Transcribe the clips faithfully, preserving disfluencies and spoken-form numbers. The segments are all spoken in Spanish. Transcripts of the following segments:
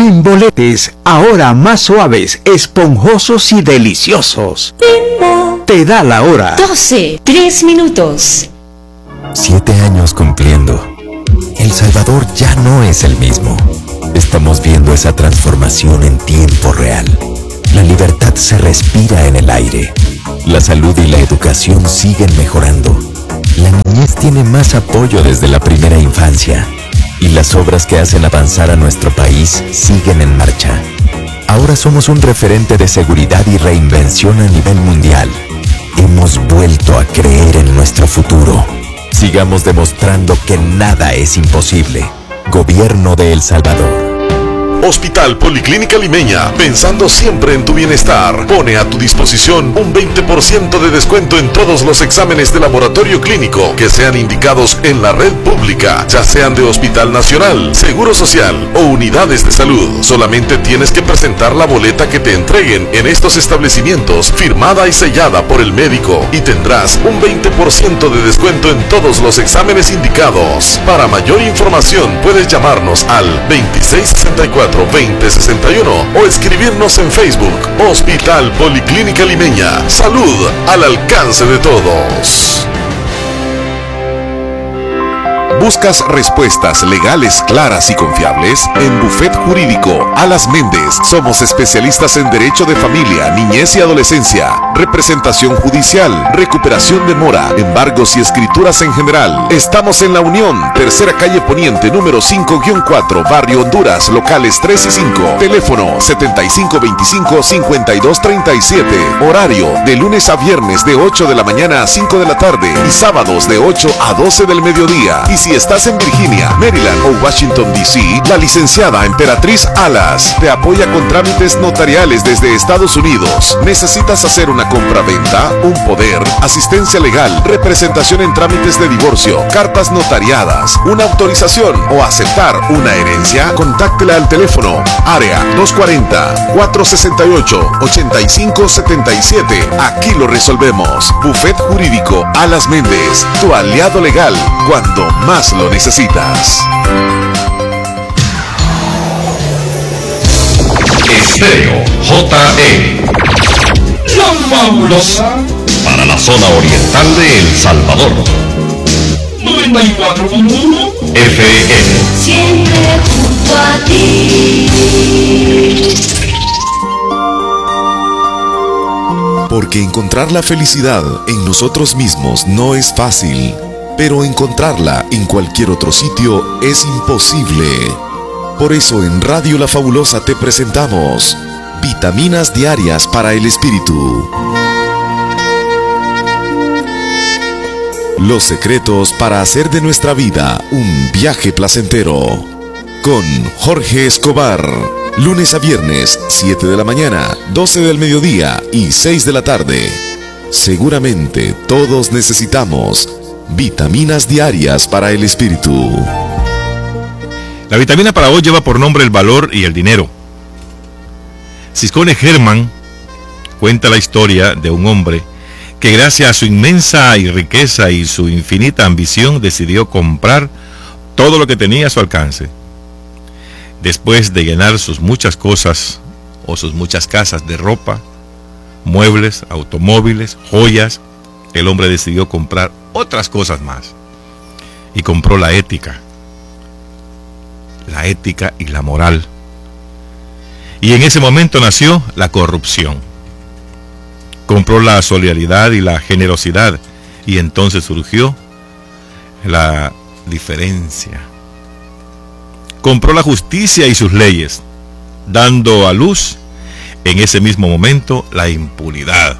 Bimboletes, ahora más suaves, esponjosos y deliciosos. Bimbo. Te da la hora. doce, tres minutos. Siete años cumpliendo. El Salvador ya no es el mismo. Estamos viendo esa transformación en tiempo real. La libertad se respira en el aire. La salud y la educación siguen mejorando. La niñez tiene más apoyo desde la primera infancia. Y las obras que hacen avanzar a nuestro país siguen en marcha. Ahora somos un referente de seguridad y reinvención a nivel mundial. Hemos vuelto a creer en nuestro futuro. Sigamos demostrando que nada es imposible. Gobierno de El Salvador. Hospital Policlínica Limeña, pensando siempre en tu bienestar, pone a tu disposición un veinte por ciento de descuento en todos los exámenes de laboratorio clínico que sean indicados en la red pública, ya sean de Hospital Nacional, Seguro Social o unidades de salud. Solamente tienes que presentar la boleta que te entreguen en estos establecimientos, firmada y sellada por el médico, y tendrás un veinte por ciento de descuento en todos los exámenes indicados. Para mayor información puedes llamarnos al veintiséis sesenta y cuatro veinte sesenta y uno o escribirnos en Facebook. Hospital Policlínica Limeña. Salud al alcance de todos. ¿Buscas respuestas legales claras y confiables? En Bufet Jurídico Alas Méndez somos especialistas en derecho de familia, niñez y adolescencia, representación judicial, recuperación de mora, embargos y escrituras en general. Estamos en La Unión, tercera calle Poniente, número cinco guión cuatro, Barrio Honduras, locales tres y cinco. Teléfono setenta y cinco veinticinco cincuenta y dos treinta y siete. Horario de lunes a viernes de ocho de la mañana a cinco de la tarde y sábados de ocho a doce del mediodía. Y si estás en Virginia, Maryland o Washington D C, la licenciada Emperatriz Alas te apoya con trámites notariales desde Estados Unidos. ¿Necesitas hacer una compra-venta, un poder, asistencia legal, representación en trámites de divorcio, cartas notariadas, una autorización o aceptar una herencia? Contáctela al teléfono área dos cuarenta, cuatro sesenta y ocho, ochenta y cinco setenta y siete. Aquí lo resolvemos. Bufet Jurídico Alas Méndez, tu aliado legal cuando más lo necesitas. Estéreo J E, la fabulosa, para la zona oriental de El Salvador. noventa y cuatro punto uno F M. Siempre junto a ti. Porque encontrar la felicidad en nosotros mismos no es fácil, pero encontrarla en cualquier otro sitio es imposible. Por eso en Radio La Fabulosa te presentamos Vitaminas Diarias para el Espíritu. Los secretos para hacer de nuestra vida un viaje placentero. Con Jorge Escobar. Lunes a viernes, siete de la mañana, doce del mediodía y seis de la tarde. Seguramente todos necesitamos vitaminas diarias para el espíritu. La vitamina para hoy lleva por nombre el valor y el dinero. Ciscone Herman cuenta la historia de un hombre que gracias a su inmensa riqueza y su infinita ambición decidió comprar todo lo que tenía a su alcance. Después de llenar sus muchas cosas o sus muchas casas de ropa, muebles, automóviles, joyas, el hombre decidió comprar otras cosas más. Y compró la ética. La ética y la moral. Y en ese momento nació la corrupción. Compró la solidaridad y la generosidad. Y entonces surgió la diferencia. Compró la justicia y sus leyes, dando a luz en ese mismo momento la impunidad.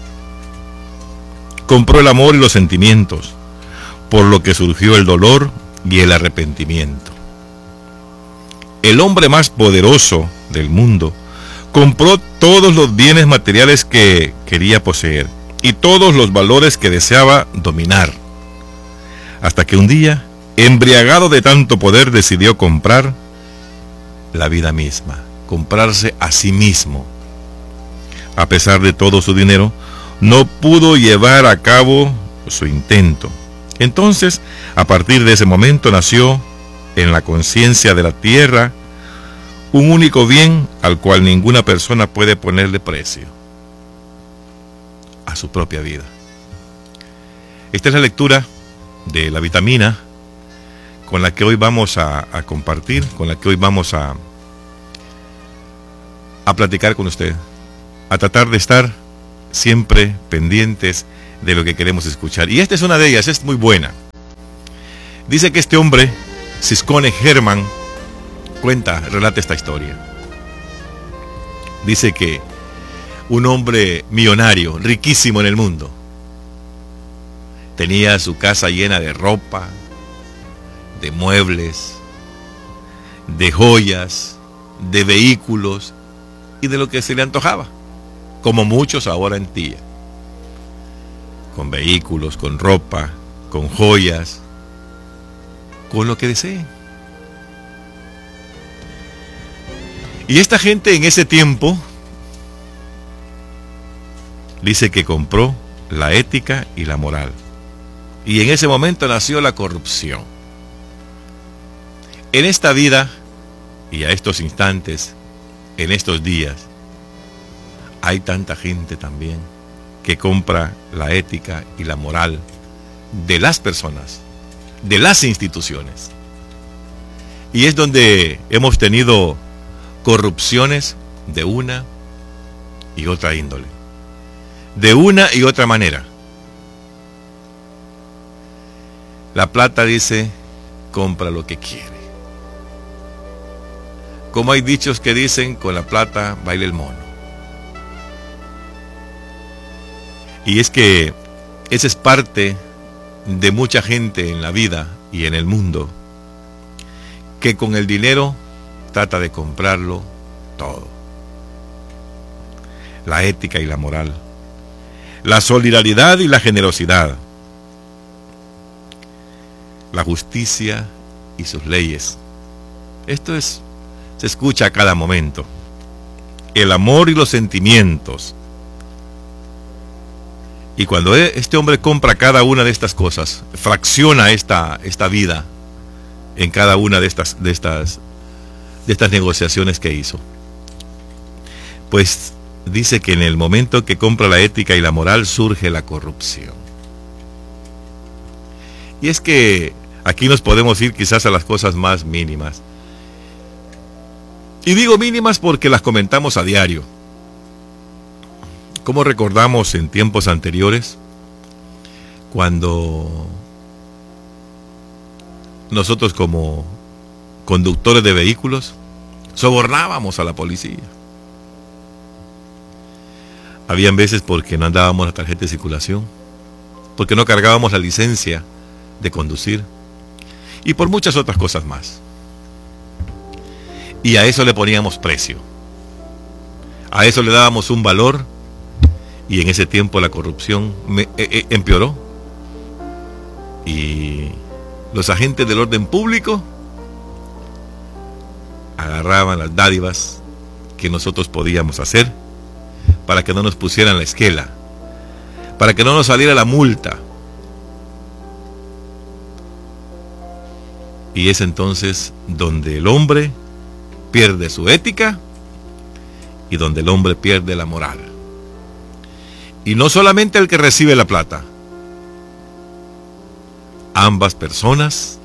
Compró el amor y los sentimientos, por lo que surgió el dolor y el arrepentimiento. El hombre más poderoso del mundo compró todos los bienes materiales que quería poseer y todos los valores que deseaba dominar, hasta que un día, embriagado de tanto poder, decidió comprar la vida misma, comprarse a sí mismo. A pesar de todo su dinero, no pudo llevar a cabo su intento. Entonces, a partir de ese momento nació en la conciencia de la tierra un único bien al cual ninguna persona puede ponerle precio: a su propia vida. Esta es la lectura de la vitamina con la que hoy vamos a, a compartir, con la que hoy vamos a, a platicar con usted, a tratar de estar siempre pendientes de lo que queremos escuchar. Y esta es una de ellas, es muy buena. Dice que este hombre, Ciscone Herman, cuenta, relata esta historia. Dice que un hombre millonario, riquísimo en el mundo, tenía su casa llena de ropa, de muebles, de joyas, de vehículos y de lo que se le antojaba, como muchos ahora en día, con vehículos, con ropa, con joyas, con lo que deseen. Y esta gente en ese tiempo dice que compró la ética y la moral. Y en ese momento nació la corrupción. En esta vida y a estos instantes, en estos días, hay tanta gente también que compra la ética y la moral de las personas, de las instituciones. Y es donde hemos tenido corrupciones de una y otra índole, de una y otra manera. La plata, dice, compra lo que quiere. Como hay dichos que dicen, con la plata baila el mono. Y es que esa es parte de mucha gente en la vida y en el mundo, que con el dinero trata de comprarlo todo. La ética y la moral, la solidaridad y la generosidad, la justicia y sus leyes. Esto es, se escucha a cada momento. El amor y los sentimientos. Y cuando este hombre compra cada una de estas cosas, fracciona esta, esta vida en cada una de estas, de estas, de estas negociaciones que hizo, pues dice que en el momento que compra la ética y la moral surge la corrupción. Y es que aquí nos podemos ir quizás a las cosas más mínimas. Y digo mínimas porque las comentamos a diario. ¿Cómo recordamos en tiempos anteriores cuando nosotros como conductores de vehículos sobornábamos a la policía? Habían veces porque no andábamos la tarjeta de circulación, porque no cargábamos la licencia de conducir y por muchas otras cosas más. Y a eso le poníamos precio, a eso le dábamos un valor. Y en ese tiempo la corrupción me, eh, eh, empeoró. Y los agentes del orden público agarraban las dádivas que nosotros podíamos hacer para que no nos pusieran la esquela, para que no nos saliera la multa. Y es entonces donde el hombre pierde su ética y donde el hombre pierde la moral. Y no solamente el que recibe la plata, ambas personas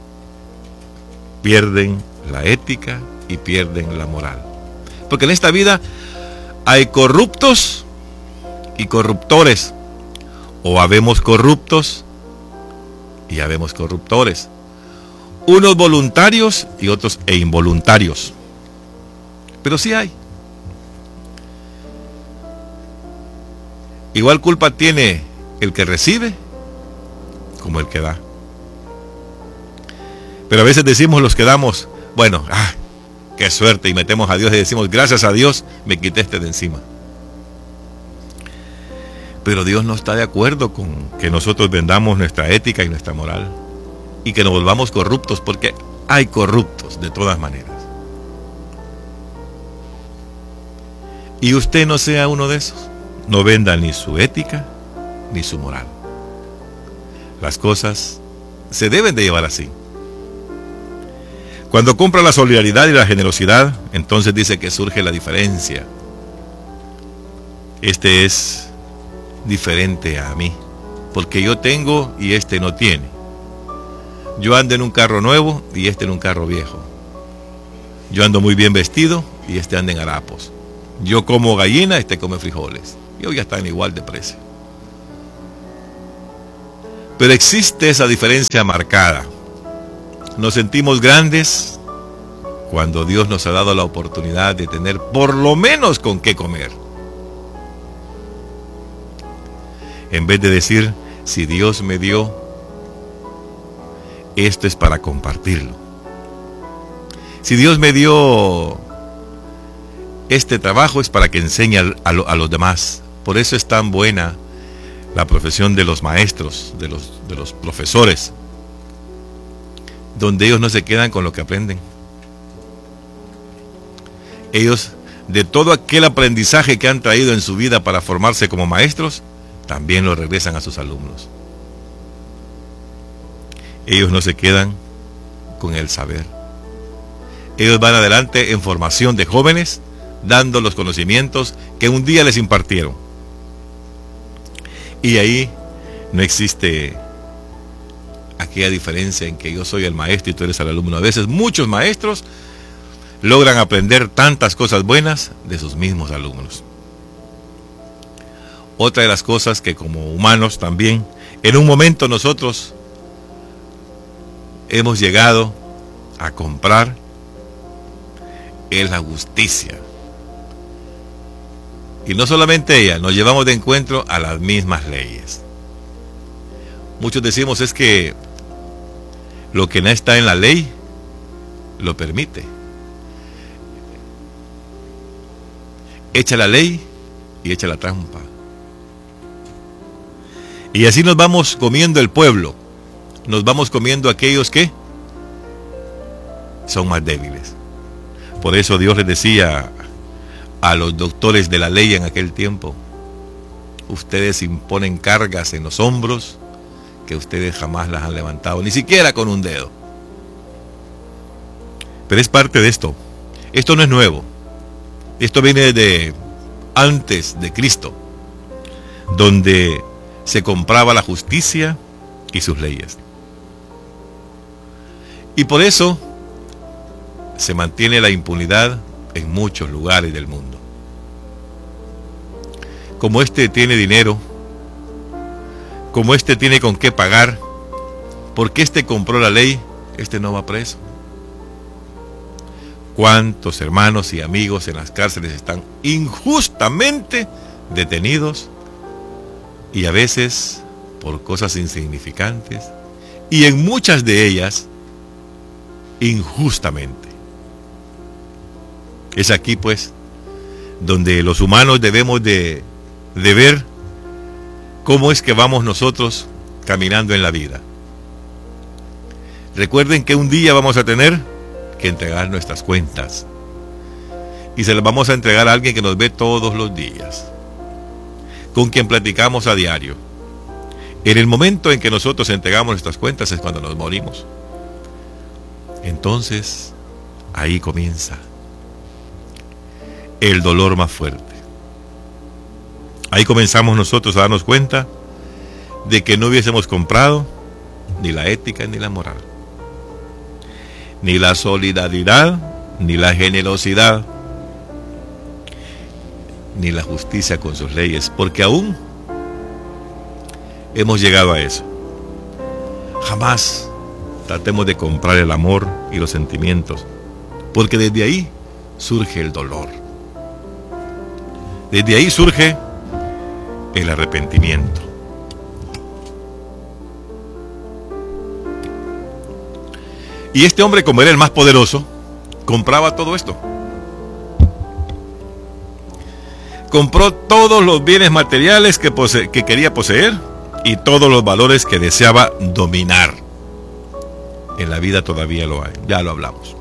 pierden la ética y pierden la moral. Porque en esta vida hay corruptos y corruptores, o habemos corruptos y habemos corruptores, unos voluntarios y otros e involuntarios, pero sí hay. Igual culpa tiene el que recibe como el que da. Pero a veces decimos los que damos, bueno, ah, qué suerte, y metemos a Dios y decimos, gracias a Dios me quité este de encima. Pero Dios no está de acuerdo con que nosotros vendamos nuestra ética y nuestra moral y que nos volvamos corruptos, porque hay corruptos de todas maneras. Y usted no sea uno de esos. No venda ni su ética ni su moral. Las cosas se deben de llevar así. Cuando compra la solidaridad y la generosidad, entonces dice que surge la diferencia. Este es diferente a mí, porque yo tengo y este no tiene. Yo ando en un carro nuevo y este en un carro viejo. Yo ando muy bien vestido y este anda en harapos. Yo como gallina, este come frijoles. Y hoy ya están igual de precio. Pero existe esa diferencia marcada. Nos sentimos grandes cuando Dios nos ha dado la oportunidad de tener por lo menos con qué comer. En vez de decir, si Dios me dio, esto es para compartirlo. Si Dios me dio este trabajo, es para que enseñe a, a, a los demás. Por eso es tan buena la profesión de los maestros, de los, de los profesores, donde ellos no se quedan con lo que aprenden. Ellos, de todo aquel aprendizaje que han traído en su vida para formarse como maestros, también lo regresan a sus alumnos. Ellos no se quedan con el saber. Ellos van adelante en formación de jóvenes, dando los conocimientos que un día les impartieron. Y ahí no existe aquella diferencia en que yo soy el maestro y tú eres el alumno. A veces muchos maestros logran aprender tantas cosas buenas de sus mismos alumnos. Otra de las cosas que como humanos también, en un momento nosotros hemos llegado a comprar, es la justicia. Y no solamente ella, nos llevamos de encuentro a las mismas leyes. Muchos decimos es que lo que no está en la ley lo permite. Echa la ley y echa la trampa. Y así nos vamos comiendo el pueblo. Nos vamos comiendo aquellos que son más débiles. Por eso Dios les decía a los doctores de la ley en aquel tiempo: ustedes imponen cargas en los hombros que ustedes jamás las han levantado, ni siquiera con un dedo. Pero es parte de esto. Esto no es nuevo. Esto viene de antes de Cristo, donde se compraba la justicia y sus leyes. Y por eso se mantiene la impunidad en muchos lugares del mundo. Como este tiene dinero, como este tiene con qué pagar, porque este compró la ley, este no va preso. ¿Cuántos hermanos y amigos en las cárceles están injustamente detenidos? Y a veces por cosas insignificantes, y en muchas de ellas injustamente. Es aquí pues donde los humanos debemos de, de ver cómo es que vamos nosotros caminando en la vida. Recuerden que un día vamos a tener que entregar nuestras cuentas, y se las vamos a entregar a alguien que nos ve todos los días, con quien platicamos a diario. En el momento en que nosotros entregamos nuestras cuentas es cuando nos morimos. Entonces, ahí comienza el dolor más fuerte. Ahí comenzamos nosotros a darnos cuenta de que no hubiésemos comprado ni la ética ni la moral, ni la solidaridad, ni la generosidad, ni la justicia con sus leyes, porque aún hemos llegado a eso. Jamás tratemos de comprar el amor y los sentimientos, porque desde ahí surge el dolor. Desde ahí surge el arrepentimiento. Y este hombre, como era el más poderoso, compraba todo esto. Compró todos los bienes materiales que, pose- que quería poseer y todos los valores que deseaba dominar. En la vida todavía lo hay, ya lo hablamos.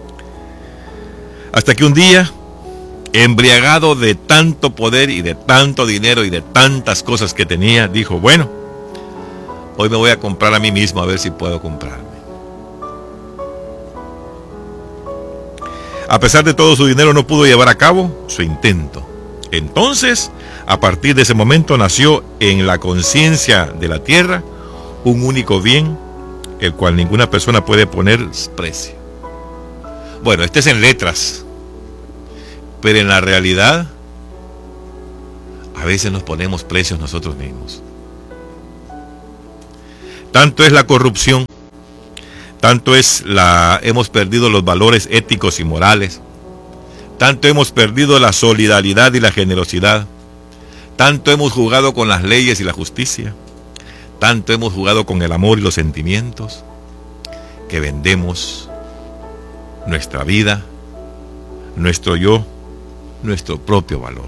Hasta que un día, embriagado de tanto poder y de tanto dinero y de tantas cosas que tenía, dijo: bueno, hoy me voy a comprar a mí mismo a ver si puedo comprarme. A pesar de todo su dinero no pudo llevar a cabo su intento. Entonces, a partir de ese momento nació en la conciencia de la tierra un único bien, el cual ninguna persona puede poner precio. Bueno, este es en letras, pero en la realidad, a veces nos ponemos precios nosotros mismos. Tanto es la corrupción, tanto es la, hemos perdido los valores éticos y morales, tanto hemos perdido la solidaridad y la generosidad, tanto hemos jugado con las leyes y la justicia, tanto hemos jugado con el amor y los sentimientos, que vendemos nuestra vida, nuestro yo, nuestro propio valor.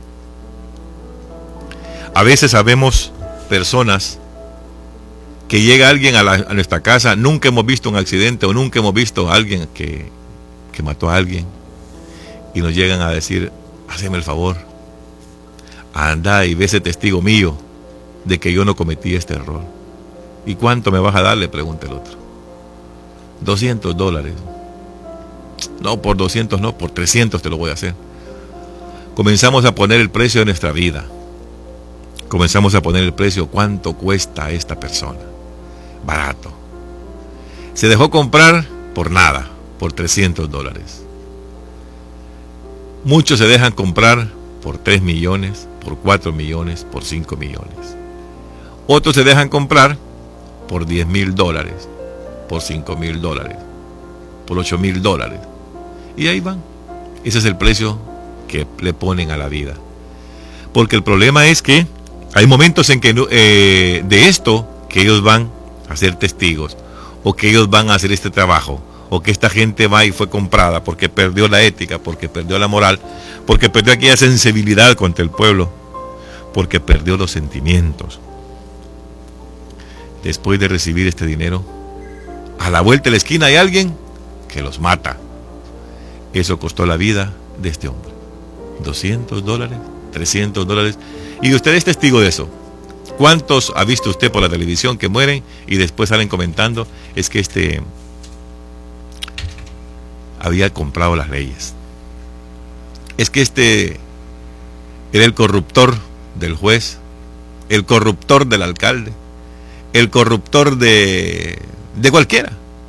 A veces sabemos personas que llega alguien a, la, a nuestra casa, nunca hemos visto un accidente o nunca hemos visto a alguien que, que mató a alguien, y nos llegan a decir: hazme el favor, anda y ve ese testigo mío de que yo no cometí este error. ¿Y cuánto me vas a dar?, le pregunta el otro. doscientos dólares. No, por doscientos no, por trescientos te lo voy a hacer. Comenzamos a poner el precio de nuestra vida. Comenzamos a poner el precio, cuánto cuesta esta persona. Barato. Se dejó comprar por nada, por trescientos dólares. Muchos se dejan comprar por tres millones, por cuatro millones, por cinco millones. Otros se dejan comprar por diez mil dólares, por cinco mil dólares, por ocho mil dólares. Y ahí van. Ese es el precio que le ponen a la vida. Porque el problema es que hay momentos en que eh, de esto, que ellos van a ser testigos, o que ellos van a hacer este trabajo, o que esta gente va y fue comprada porque perdió la ética, porque perdió la moral, porque perdió aquella sensibilidad contra el pueblo, porque perdió los sentimientos. Después de recibir este dinero, a la vuelta de la esquina hay alguien que los mata. Eso costó la vida de este hombre. doscientos dólares, trescientos dólares. Y usted es testigo de eso. ¿Cuántos ha visto usted por la televisión que mueren y después salen comentando? Es que este había comprado las leyes. Es que este era el corruptor del juez, el corruptor del alcalde, el corruptor de, de cualquiera.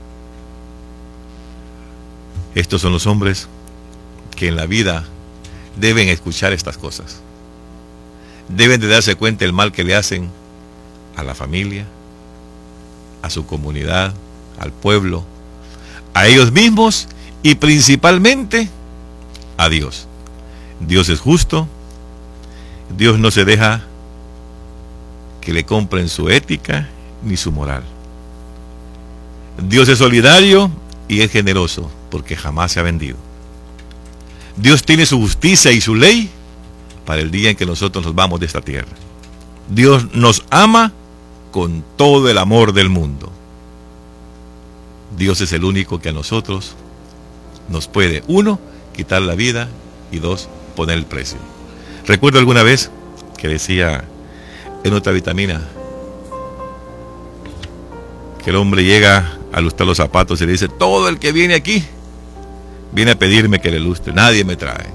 Estos son los hombres que en la vida deben escuchar estas cosas. Deben de darse cuenta del mal que le hacen a la familia, a su comunidad, al pueblo, a ellos mismos y principalmente a Dios. Dios es justo. Dios no se deja que le compren su ética ni su moral. Dios es solidario y es generoso, porque jamás se ha vendido. Dios tiene su justicia y su ley para el día en que nosotros nos vamos de esta tierra. Dios nos ama con todo el amor del mundo. Dios es el único que a nosotros nos puede, uno, quitar la vida, y dos, poner el precio. Recuerdo alguna vez que decía en otra vitamina que el hombre llega a lustrar los zapatos y le dice: todo el que viene aquí viene a pedirme que le lustre, nadie me trae.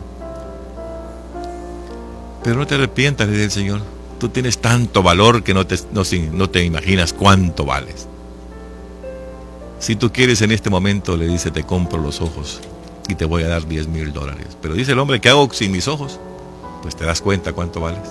Pero no te arrepientas, le dice el Señor. Tú tienes tanto valor que no te, no, no te imaginas cuánto vales. Si tú quieres en este momento, le dice, te compro los ojos y te voy a dar diez mil dólares. Pero dice el hombre, ¿qué hago sin mis ojos? Pues te das cuenta cuánto vales.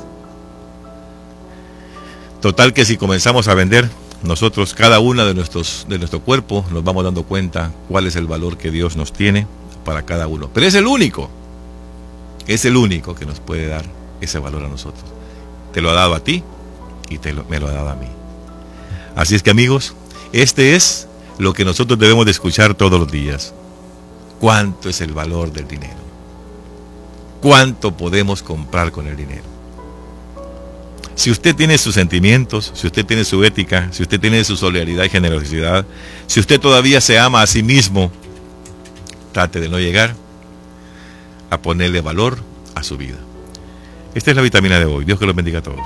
Total que si comenzamos a vender, nosotros, cada una de nuestros de nuestro cuerpo, nos vamos dando cuenta cuál es el valor que Dios nos tiene para cada uno. Pero es el único, es el único que nos puede dar ese valor a nosotros. Te lo ha dado a ti y te lo, me lo ha dado a mí. Así es que, amigos, este es lo que nosotros debemos de escuchar todos los días. ¿Cuánto es el valor del dinero? ¿Cuánto podemos comprar con el dinero? Si usted tiene sus sentimientos, si usted tiene su ética, si usted tiene su solidaridad y generosidad, si usted todavía se ama a sí mismo, trate de no llegar a ponerle valor a su vida. Esta es la vitamina de hoy. Dios que los bendiga a todos.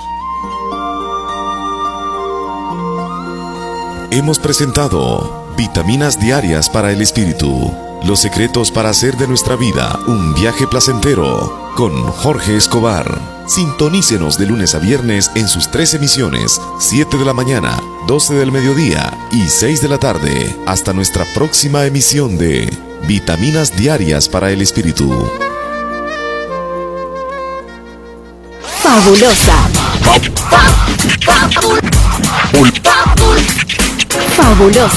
Hemos presentado Vitaminas Diarias para el Espíritu. Los secretos para hacer de nuestra vida un viaje placentero con Jorge Escobar. Sintonícenos de lunes a viernes en sus tres emisiones, siete de la mañana, doce del mediodía y seis de la tarde. Hasta nuestra próxima emisión de Vitaminas Diarias para el Espíritu. Fabulosa. Fabulosa.